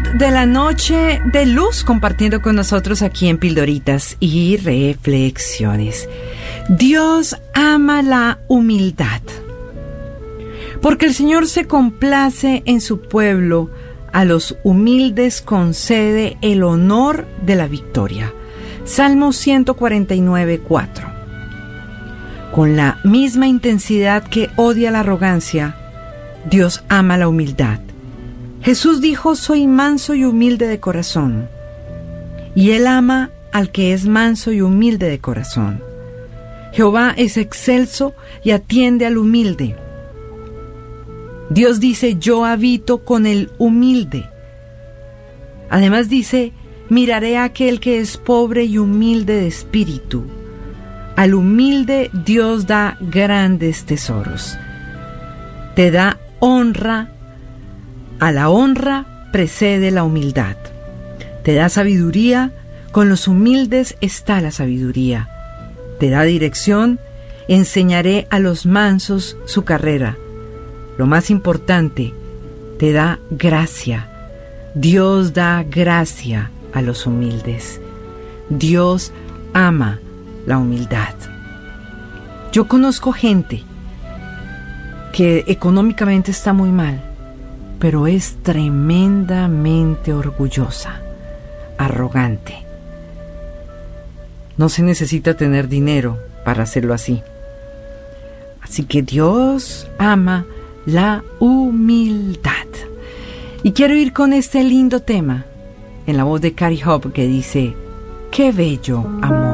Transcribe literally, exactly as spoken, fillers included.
de la noche de luz compartiendo con nosotros aquí en Pildoritas y Reflexiones. Dios ama la humildad, porque el Señor se complace en su pueblo, a los humildes concede el honor de la victoria. Salmo ciento cuarenta y nueve, cuatro. Con la misma intensidad que odia la arrogancia, Dios ama la humildad. Jesús dijo: soy manso y humilde de corazón. Y Él ama al que es manso y humilde de corazón. Jehová es excelso y atiende al humilde. Dios dice: yo habito con el humilde. Además dice: miraré a aquel que es pobre y humilde de espíritu. Al humilde Dios da grandes tesoros. Te da honra. A la honra precede la humildad. Te da sabiduría. Con los humildes está la sabiduría. Te da dirección. Enseñaré a los mansos su carrera. Lo más importante, te da gracia. Dios da gracia a los humildes. Dios ama la humildad. Yo conozco gente que económicamente está muy mal, pero es tremendamente orgullosa, arrogante. No se necesita tener dinero para hacerlo así. Así que Dios ama la humildad. Y quiero ir con este lindo tema en la voz de Cari Hope que dice: qué bello amor.